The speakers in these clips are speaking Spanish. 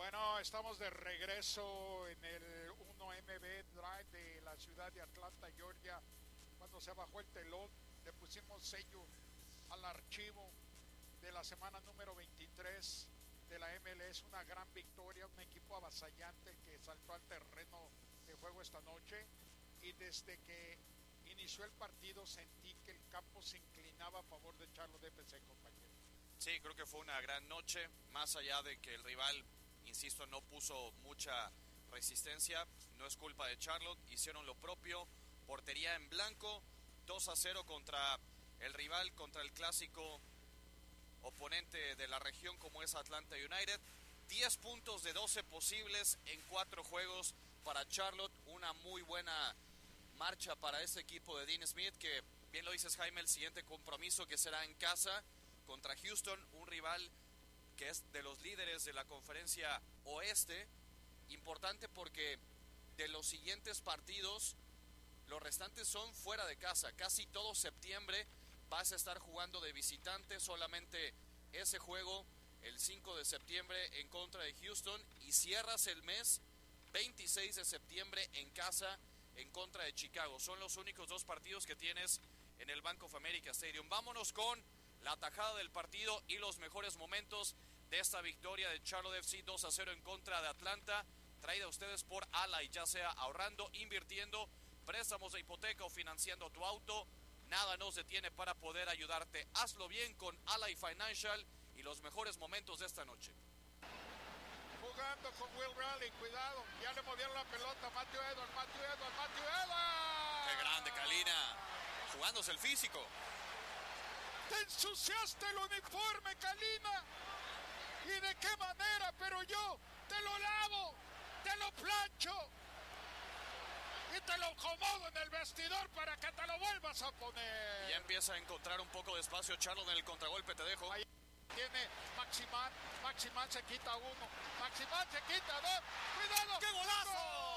Bueno, estamos de regreso en el 1MB Drive de la ciudad de Atlanta, Georgia. Cuando se bajó el telón, le pusimos sello al archivo de la semana número 23 de la MLS. Una gran victoria, un equipo avasallante que saltó al terreno de juego esta noche. Y desde que inició el partido sentí que el campo se inclinaba a favor de Charlotte FC, compañero. Sí, creo que fue una gran noche, más allá de que el rival, insisto, no puso mucha resistencia. No es culpa de Charlotte, hicieron lo propio, portería en blanco, 2-0 contra el rival, contra el clásico oponente de la región como es Atlanta United. 10 puntos de 12 posibles en 4 juegos para Charlotte, una muy buena marcha para ese equipo de Dean Smith, que bien lo dices, Jaime, el siguiente compromiso que será en casa contra Houston, un rival que es de los líderes de la conferencia oeste. Importante porque de los siguientes partidos, los restantes son fuera de casa. Casi todo septiembre vas a estar jugando de visitante. Solamente ese juego, el 5 de septiembre en contra de Houston, y cierras el mes 26 de septiembre en casa en contra de Chicago. Son los únicos 2 partidos que tienes en el Bank of America Stadium. Vámonos con la tajada del partido y los mejores momentos de esta victoria de Charlotte FC 2-0 en contra de Atlanta, traída a ustedes por Ally. Ya sea ahorrando, invirtiendo, préstamos de hipoteca o financiando tu auto, nada nos detiene para poder ayudarte. Hazlo bien con Ally Financial y los mejores momentos de esta noche. Jugando con Will Raleigh, cuidado, ya le movieron la pelota, Matthew Edwards. ¡Qué grande, Kalina! Jugándose el físico. Te ensuciaste el uniforme, Kalina. ¿Y de qué manera? Pero yo te lo lavo, te lo plancho y te lo acomodo en el vestidor para que te lo vuelvas a poner. Y ya empieza a encontrar un poco de espacio Charlotte en el contragolpe, te dejo. Ahí tiene Maximán se quita uno, Maximán se quita dos, cuidado. ¡Qué golazo!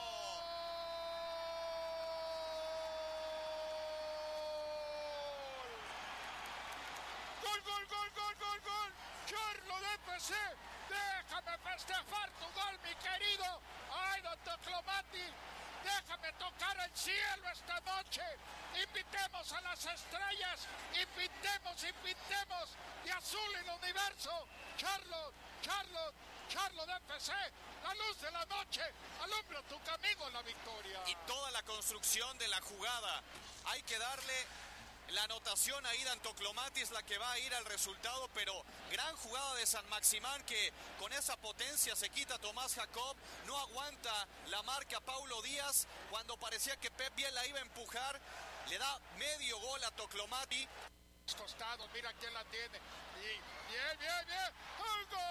¡Gol! Charlotte FC, déjame festejar tu gol, mi querido. ¡Ay, don Toclomati! Déjame tocar el cielo esta noche. Invitemos a las estrellas, invitemos de azul el universo. Charlotte FC, la luz de la noche, alumbra tu camino a la victoria. Y toda la construcción de la jugada, hay que darle la anotación a Idan Toclomati, es la que va a ir al resultado, pero gran jugada de San Maximán, que con esa potencia se quita a Tomás Jacob, no aguanta la marca Paulo Díaz, cuando parecía que Pep Biel iba a empujar, le da medio gol a Toclomati. Costado, mira quién la tiene, bien, ¡el gol!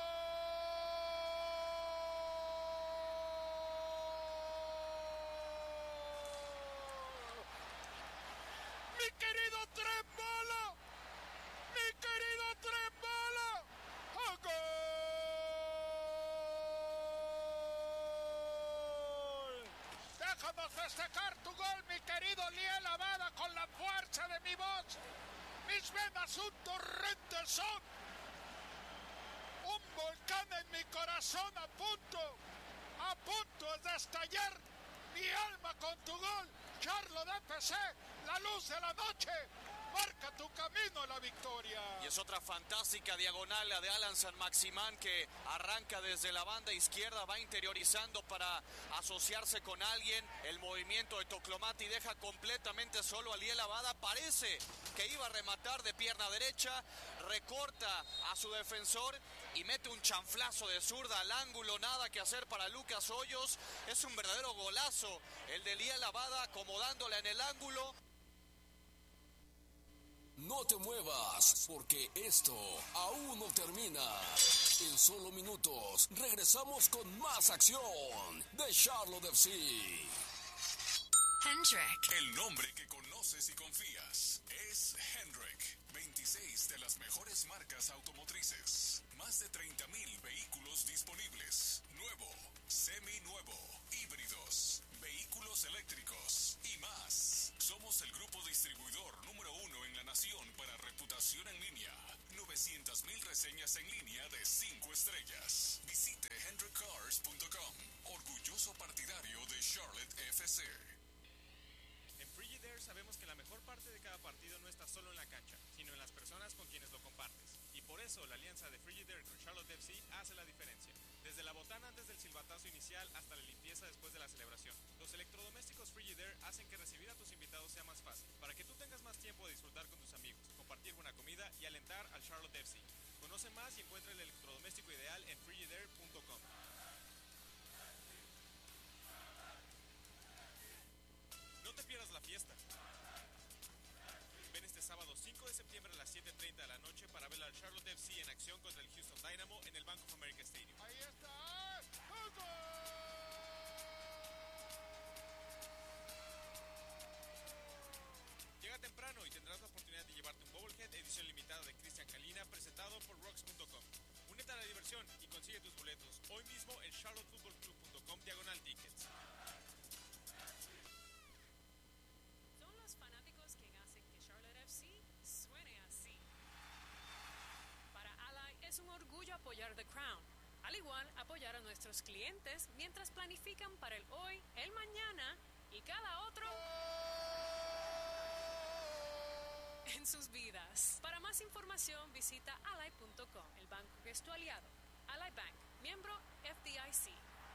¡Mi querido Trembala! ¡Oh, gol! Déjanos festejar tu gol, mi querido Liel Abada, con la fuerza de mi voz. Mis venas un torrente son. Un volcán en mi corazón a punto de estallar mi alma con tu gol. Charlotte FC, la luz de la noche, marca tu camino a la victoria. Y es otra fantástica diagonal, la de Alan San Maximán, que arranca desde la banda izquierda, va interiorizando para asociarse con alguien. El movimiento de Toclomati deja completamente solo a Liel Abada, parece que iba a rematar de pierna derecha, recorta a su defensor y mete un chanflazo de zurda al ángulo. Nada que hacer para Lucas Hoyos, es un verdadero golazo el de Liel Abada, acomodándola en el ángulo. No te muevas, porque esto aún no termina. En solo minutos regresamos con más acción de Charlotte FC. Hendrick. El nombre que conoces y confías es Hendrick. 26 de las mejores marcas automotrices. Más de 30,000 vehículos disponibles. Nuevo, seminuevo, híbridos, vehículos eléctricos y más. Somos el grupo distribuidor número 1 en la nación para reputación en línea. 900,000 reseñas en línea de 5 estrellas. Visite hendrickcars.com, orgulloso partidario de Charlotte FC. En Frigidaire sabemos que la mejor parte de cada partido no está solo en la cancha, sino en las personas con quienes lo compartes. Y por eso la alianza de Frigidaire con Charlotte FC hace la diferencia. Desde la botana antes del silbatazo inicial hasta la limpieza después de la celebración. Los electrodomésticos Frigidaire hacen que recibir a tus invitados sea más fácil, para que tú tengas más tiempo de disfrutar con tus amigos, compartir buena comida y alentar al Charlotte FC. Conoce más y encuentra el electrodoméstico ideal en frigidaire.com. No te pierdas la fiesta. Ven este sábado 5 de septiembre a las 7:30 de la noche para ver al Charlotte FC en acción contra el Houston Dynamo en el Bank of America Stadium. Ahí está. Llega temprano y tendrás la oportunidad de llevarte un Bobblehead edición limitada de Cristian Calina presentado por Rocks.com. Únete a la diversión y consigue tus boletos hoy mismo en charlottefootballclub.com/tickets. Son los fanáticos que hacen que Charlotte FC suene así. Para Ally es un orgullo apoyar The Crown. Al igual, apoyar a nuestros clientes mientras planifican para el hoy, el mañana y cada otro en sus vidas. Para más información visita ally.com, el banco que es tu aliado. Ally Bank, miembro FDIC.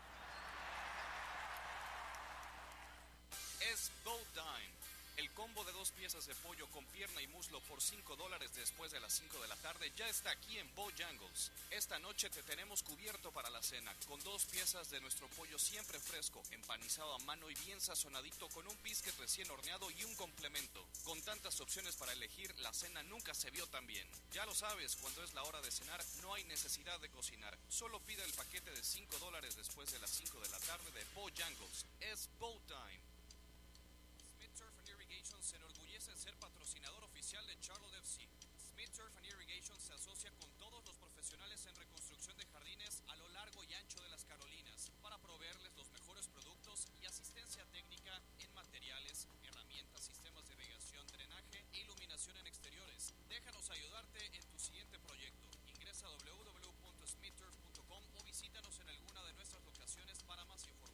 Es Bow Time. El combo de 2 piezas de pollo con pierna y muslo por $5 después de las 5 de la tarde ya está aquí en Bojangles. Esta noche te tenemos cubierto para la cena con 2 piezas de nuestro pollo siempre fresco, empanizado a mano y bien sazonadito con un biscuit recién horneado y un complemento. Con tantas opciones para elegir, la cena nunca se vio tan bien. Ya lo sabes, cuando es la hora de cenar no hay necesidad de cocinar. Solo pide el paquete de $5 después de las 5 de la tarde de Bojangles. Es Bow Time. Smith Turf and Irrigation se enorgullece de ser patrocinador oficial de Charlotte FC. Smith Turf and Irrigation se asocia con todos los profesionales en reconstrucción de jardines a lo largo y ancho de las Carolinas para proveerles los mejores productos y asistencia técnica en materiales, herramientas, sistemas de irrigación, drenaje e iluminación en exteriores. Déjanos ayudarte en tu siguiente proyecto. Ingresa a www.smithturf.com o visítanos en alguna de nuestras locaciones para más información.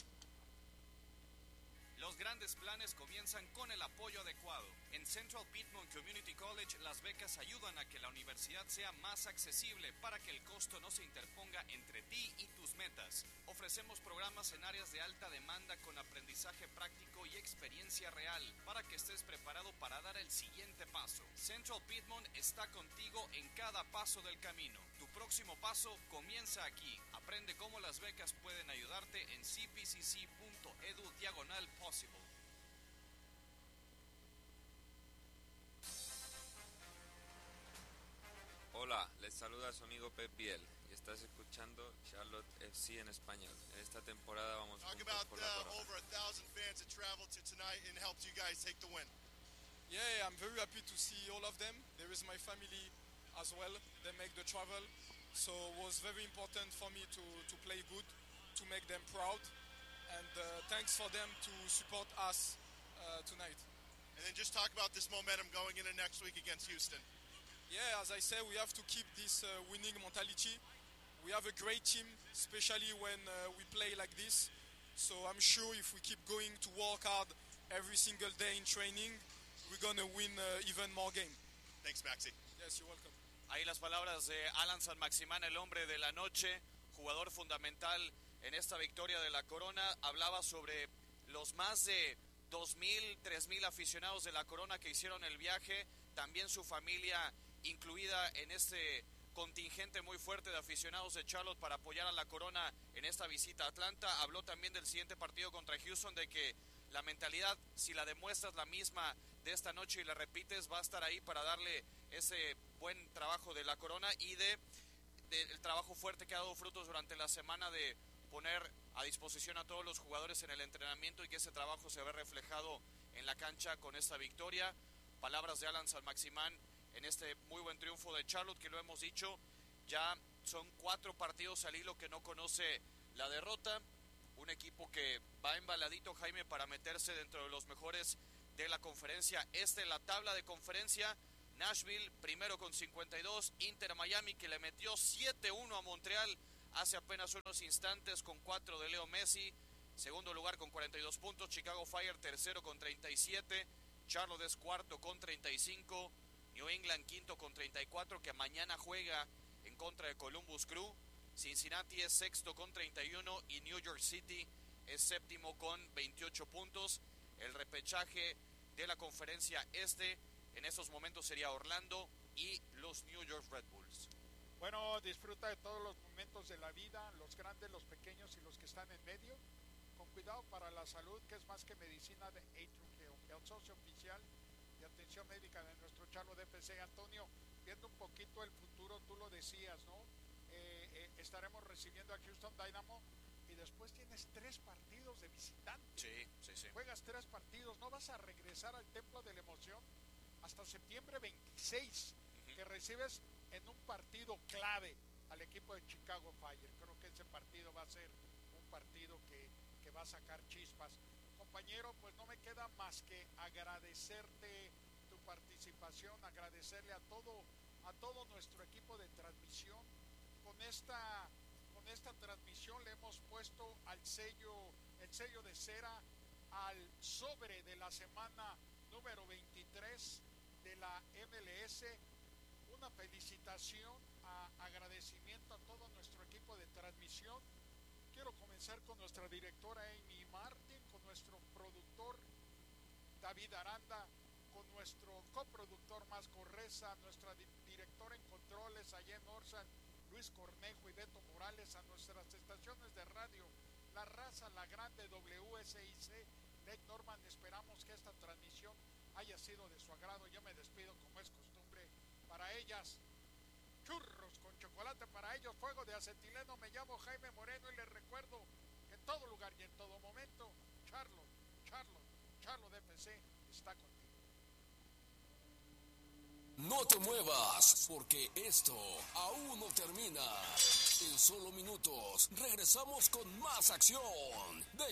Los grandes planes comienzan con el apoyo adecuado. En Central Piedmont Community College, las becas ayudan a que la universidad sea más accesible para que el costo no se interponga entre ti y tus metas. Ofrecemos programas en áreas de alta demanda con aprendizaje práctico y experiencia real para que estés preparado para dar el siguiente paso. Central Piedmont está contigo en cada paso del camino. Tu próximo paso comienza aquí. Aprende cómo las becas pueden ayudarte en cpcc.edu/possible. Hola, les saluda su amigo Pep Biel y estás escuchando Charlotte FC en español. En esta temporada vamos Talk juntos about por la corona. over 1,000 fans that traveled to tonight and helped you guys take the win. Yeah, I'm very happy to see all of them. There is my family as well. They make the travel. So it was very important for me to play good, to make them proud. And thanks for them to support us tonight. And then just talk about this momentum going into next week against Houston. Yeah, as I say, we have to keep this winning mentality. We have a great team, especially when we play like this. So I'm sure if we keep going to work hard every single day in training, we're going to win even more games. Thanks, Maxi. Yes, you're welcome. Ahí las palabras de Alan San Maximán, el hombre de la noche, jugador fundamental en esta victoria de la Corona. Hablaba sobre los más de 2,000, 3,000 aficionados de la Corona que hicieron el viaje, también su familia incluida en este contingente muy fuerte de aficionados de Charlotte para apoyar a la Corona en esta visita a Atlanta. Habló también del siguiente partido contra Houston, de que la mentalidad, si la demuestras la misma de esta noche y la repites, va a estar ahí para darle ese buen trabajo de la Corona y del trabajo fuerte que ha dado frutos durante la semana de poner a disposición a todos los jugadores en el entrenamiento y que ese trabajo se ve reflejado en la cancha con esta victoria. Palabras de Alan San Maximán en este muy buen triunfo de Charlotte, que lo hemos dicho, ya son 4 partidos al hilo que no conoce la derrota. Un equipo que va embaladito, Jaime, para meterse dentro de los mejores de la conferencia. La tabla de conferencia, Nashville primero con 52, Inter Miami que le metió 7-1 a Montreal hace apenas unos instantes con 4 de Leo Messi. Segundo lugar con 42 puntos. Chicago Fire tercero con 37. Charlotte es cuarto con 35. New England quinto con 34, que mañana juega en contra de Columbus Crew. Cincinnati es sexto con 31 y New York City es séptimo con 28 puntos. El repechaje de la conferencia este en estos momentos sería Orlando y los New York Red Bulls. Bueno, disfruta de todos los momentos de la vida, los grandes, los pequeños y los que están en medio. Con cuidado para la salud, que es más que medicina, de Atrium Health, el socio oficial de atención médica de nuestro Charlotte FC. Antonio, viendo un poquito el futuro, tú lo decías, ¿no? Estaremos recibiendo a Houston Dynamo y después tienes 3 partidos de visitante. Sí. Juegas 3 partidos, no vas a regresar al Templo de la Emoción hasta septiembre 26, que recibes en un partido clave al equipo de Chicago Fire. Creo que ese partido va a ser un partido que va a sacar chispas. Compañero, pues no me queda más que agradecerte tu participación, agradecerle a todo nuestro equipo de transmisión. Con esta transmisión le hemos puesto el sello de cera al sobre de la semana número 23 de la MLS. Una felicitación, agradecimiento a todo nuestro equipo de transmisión. Quiero comenzar con nuestra directora Amy Martin, con nuestro productor David Aranda, con nuestro coproductor Masco Reza, nuestra directora en controles allá en Orsan, Luis Cornejo y Beto Morales, a nuestras estaciones de radio, La Raza, La Grande, WSIC, Lake Norman. Esperamos que esta transmisión haya sido de su agrado. Yo me despido como es costumbre. Para ellas, churros con chocolate, para ellos fuego de acetileno. Me llamo Jaime Moreno y les recuerdo que en todo lugar y en todo momento, Charlotte FC está contigo. No te muevas, porque esto aún no termina. En solo minutos regresamos con más acción de